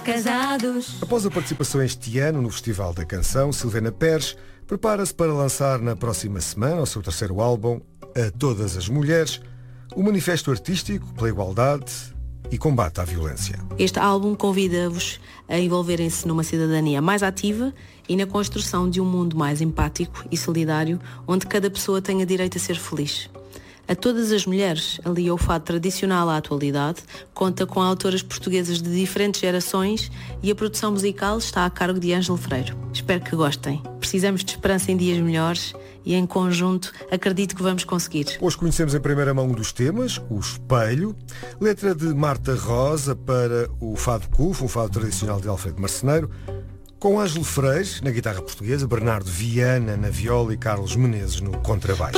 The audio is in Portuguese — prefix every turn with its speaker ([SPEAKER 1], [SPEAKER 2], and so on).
[SPEAKER 1] casados.
[SPEAKER 2] Após a participação este ano no Festival da Canção, Silvana Pérez prepara-se para lançar na próxima semana o seu terceiro álbum, A Todas as Mulheres, um manifesto artístico pela igualdade e combate à violência.
[SPEAKER 3] Este álbum convida-vos a envolverem-se numa cidadania mais ativa e na construção de um mundo mais empático e solidário, onde cada pessoa tenha direito a ser feliz. A Todas as Mulheres alia o fado tradicional à atualidade, conta com autoras portuguesas de diferentes gerações e a produção musical está a cargo de Ângelo Freire. Espero que gostem. Precisamos de esperança em dias melhores e em conjunto acredito que vamos conseguir.
[SPEAKER 2] Hoje conhecemos em primeira mão um dos temas, o Espelho, letra de Marta Rosa para o fado Cufo, um fado tradicional de Alfredo Marceneiro, com Ângelo Freire na guitarra portuguesa, Bernardo Viana na viola e Carlos Menezes no contrabaixo.